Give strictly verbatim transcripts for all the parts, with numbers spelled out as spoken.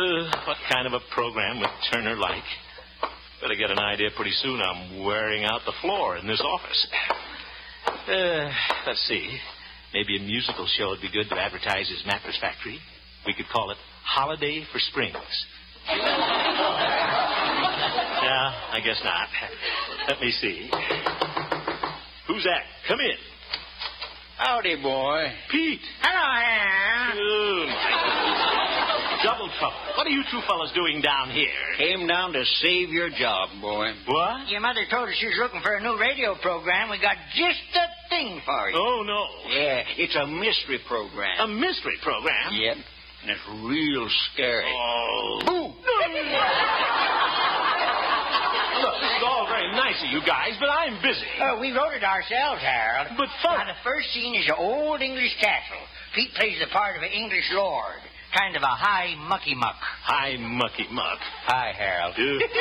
Uh, what kind of a program would Turner like? Better get an idea pretty soon. I'm wearing out the floor in this office. Uh, let's see. Maybe a musical show would be good to advertise his mattress factory. We could call it Holiday for Springs. Yeah, I guess not. Let me see. Who's that? Come in. Howdy, boy. Pete. Hello, Harold. Oh, my goodness. Double trouble. What are you two fellas doing down here? Came down to save your job, boy. What? Your mother told us she was looking for a new radio program. We got just the thing for you. Oh, no. Yeah, it's a mystery program. A mystery program? Yep, and it's real scary. Oh. Boo! Look, this is all very nice of you guys, but I'm busy. Oh, we wrote it ourselves, Harold. But fun. Now, the first scene is an old English castle. Pete plays the part of an English lord. Kind of a high mucky muck. Hi, mucky muck. Hi, Harold.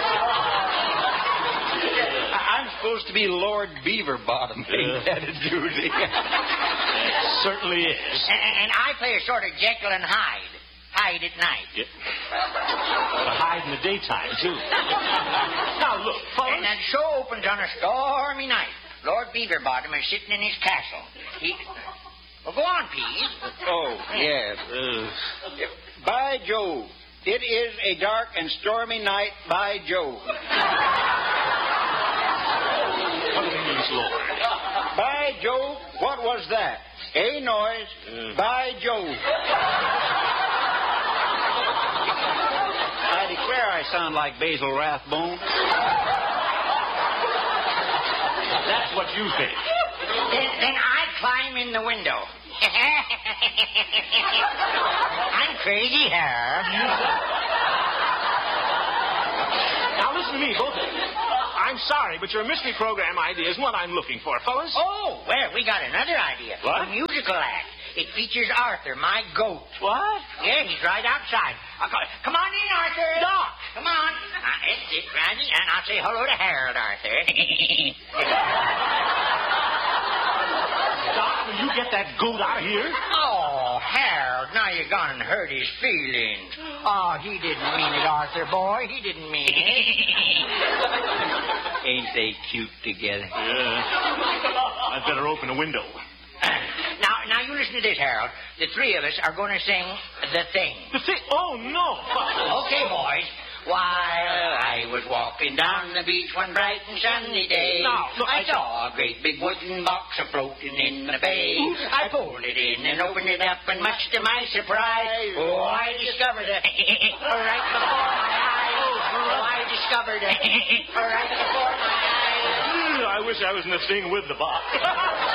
I'm supposed to be Lord Beaverbottom. Ain't that a doozy? It certainly is. And, and I play a sort of Jekyll and Hyde. Hyde at night. Yeah. A hide in the daytime, too. Now, look, fellas. And the show opens on a stormy night. Lord Beaverbottom is sitting in his castle. He... Well, go on, Pete. Oh, yeah. Uh, By Jove, it is a dark and stormy night, by Jove. what means, Lord? By Jove, what was that? A noise, Uh. by Jove. I declare I sound like Basil Rathbone. That's what you think. Then, then I climb in the window. I'm crazy, Harold. Now, listen to me, both of you. I'm sorry, but your mystery program idea isn't what I'm looking for, fellas. Oh, well, we got another idea. What? A musical act. It features Arthur, my goat. What? Yeah, he's right outside. I'll call, come on in, Arthur. Doc. Come on. Now, it's it, Randy, and I'll say hello to Harold, Arthur. Doc, will you get that goat out of here? Oh, Harold, now you're gone and hurt his feelings. Oh, he didn't mean it, Arthur, boy. He didn't mean it. Ain't they cute together? Yeah. I'd better open a window. Now, now you listen to this, Harold. The three of us are going to sing The Thing. The thing... Oh, no. Okay, boys. While I was walking down the beach one bright and sunny day, No, no, I I- saw a great big wooden box a-floating in the bay. I pulled it in and opened it up, and much to my surprise, oh, I discovered it right before my eyes. Oh, I discovered it right before my eyes. I wish I was in the thing with the box.